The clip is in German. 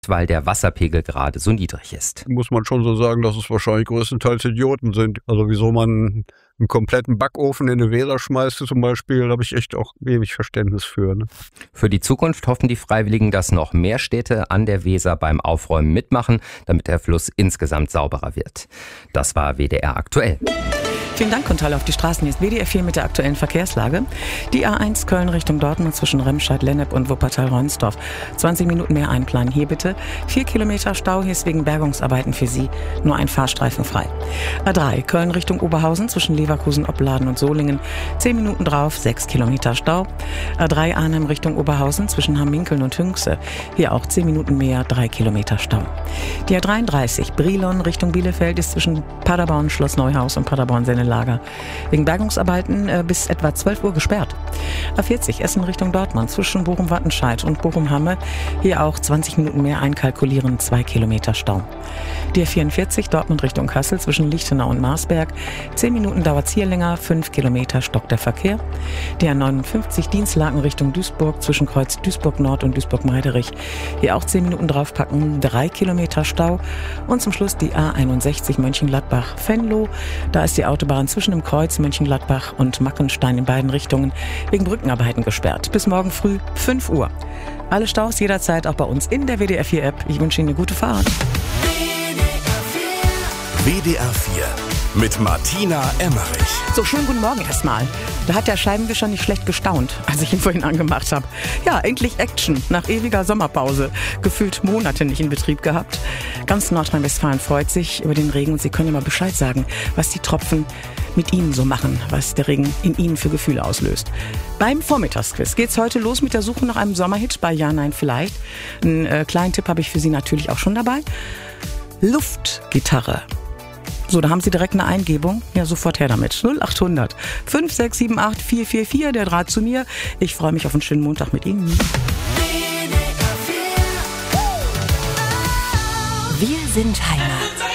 weil der Wasserpegel gerade so niedrig ist. Muss man schon so sagen, dass es wahrscheinlich größtenteils Idioten sind. Also wieso man einen kompletten Backofen in eine Weser schmeißt zum Beispiel, da habe ich echt auch wenig Verständnis für. Ne? Für die Zukunft hoffen die Freiwilligen, dass noch mehr Städte an der Weser beim Aufräumen mitmachen, damit der Fluss insgesamt sauberer wird. Das war WDR aktuell. Vielen Dank, Kontrolle auf die Straßen. Hier ist WDR 4 mit der aktuellen Verkehrslage. Die A1 Köln Richtung Dortmund zwischen Remscheid, Lennep und Wuppertal-Ronsdorf. 20 Minuten mehr einplanen. Hier bitte 4 Kilometer Stau. Hier ist wegen Bergungsarbeiten für Sie nur ein Fahrstreifen frei. A3 Köln Richtung Oberhausen zwischen Leverkusen, Opladen und Solingen. 10 Minuten drauf, 6 Kilometer Stau. A3 Arnhem Richtung Oberhausen zwischen Hamminkeln und Hünxe. Hier auch 10 Minuten mehr, 3 Kilometer Stau. Die A33 Brilon Richtung Bielefeld ist zwischen Paderborn, Schloss Neuhaus und Paderborn-Sennelager wegen Bergungsarbeiten bis etwa 12 Uhr gesperrt. A40 Essen Richtung Dortmund zwischen Bochum-Wattenscheid und Bochum-Hamme. Hier auch 20 Minuten mehr einkalkulieren, 2 Kilometer Stau. Die A44 Dortmund Richtung Kassel zwischen Lichtenau und Marsberg. 10 Minuten dauert's hier länger, 5 Kilometer stockt der Verkehr. Die A59 Dienstlaken Richtung Duisburg zwischen Kreuz Duisburg-Nord und Duisburg-Meiderich. Hier auch 10 Minuten draufpacken, 3 Kilometer Stau. Und zum Schluss die A61 Mönchengladbach-Venlo. Da ist die Autobahn zwischen dem Kreuz Mönchengladbach und Mackenstein in beiden Richtungen wegen Brückenarbeiten gesperrt. Bis morgen früh 5 Uhr. Alle Staus jederzeit auch bei uns in der WDR 4 App. Ich wünsche Ihnen eine gute Fahrt. WDR 4 mit Martina Emmerich. So, schönen guten Morgen erstmal. Da hat der Scheibenwischer nicht schlecht gestaunt, als ich ihn vorhin angemacht habe. Ja, endlich Action. Nach ewiger Sommerpause. Gefühlt Monate nicht in Betrieb gehabt. Ganz Nordrhein-Westfalen freut sich über den Regen und Sie können ja mal Bescheid sagen, was die Tropfen mit Ihnen so machen, was der Regen in Ihnen für Gefühle auslöst. Beim Vormittagsquiz geht's heute los mit der Suche nach einem Sommerhit bei Ja, Nein, Vielleicht. Einen kleinen Tipp habe ich für Sie natürlich auch schon dabei. Luftgitarre. So, da haben Sie direkt eine Eingebung. Ja, sofort her damit. 0800 5678 444, der Draht zu mir. Ich freue mich auf einen schönen Montag mit Ihnen. Wir sind Heimat.